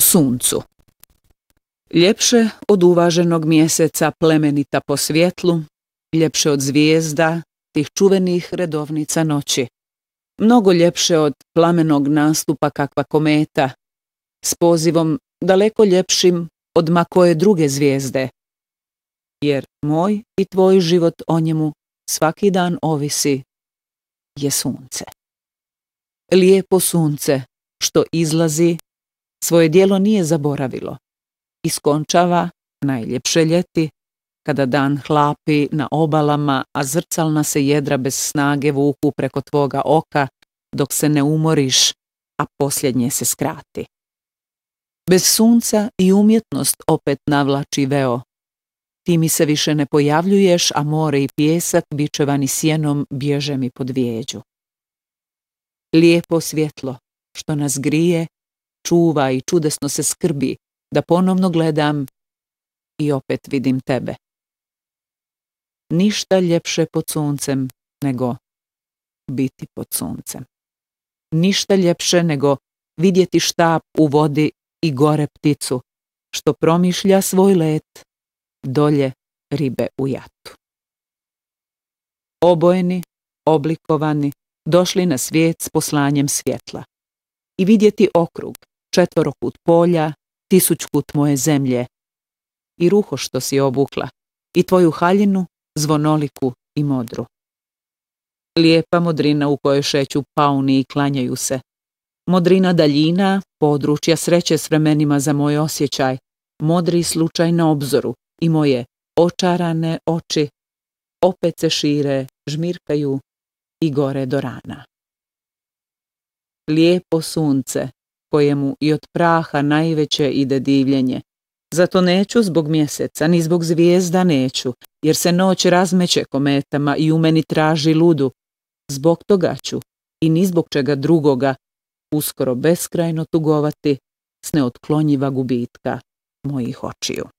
suncu. Ljepše od uvaženog mjeseca plemenita po svjetlu, ljepše od zvijezda, tih čuvenih redovnica noći. Mnogo ljepše od plamenog nastupa kakva kometa, s pozivom daleko ljepšim od ma koje druge zvijezde, jer moj i tvoj život o njemu svaki dan ovisi, je sunce. Lijepo sunce, što izlazi, svoje djelo nije zaboravilo. Iskončava najljepše ljeti, kada dan hlapi na obalama, a zrcalna se jedra bez snage vuku preko tvoga oka, dok se ne umoriš, a posljednje se skrati. Bez sunca i umjetnost opet navlači veo. Ti mi se više ne pojavljuješ, a more i pijesak, bičevani sjenom, bježe mi pod vijeđu. Lijepo svjetlo, što nas grije, čuva i čudesno se skrbi, da ponovno gledam i opet vidim tebe. Ništa ljepše pod suncem nego biti pod suncem. Ništa ljepše nego vidjeti štap u vodi i gore pticu, što promišlja svoj let, dolje ribe u jatu. Obojeni, oblikovani, došli na svijet s poslanjem svjetla. I vidjeti okrug, četvorokut polja, tisućkut moje zemlje, i ruho što si obukla, i tvoju haljinu, zvonoliku i modru. Lijepa modrina u kojoj šeću pauni i klanjaju se. Modrina daljina, područja sreće s vremenima za moj osjećaj, modri slučaj na obzoru i moje očarane oči opet se šire, žmirkaju i gore do rana. Lijepo sunce, kojemu i od praha najveće ide divljenje. Zato neću zbog mjeseca, ni zbog zvijezda neću, jer se noć razmeće kometama i u meni traži ludu. Zbog toga ću, i ni zbog čega drugoga, uskoro beskrajno tugovati s neotklonjiva gubitka mojih očiju.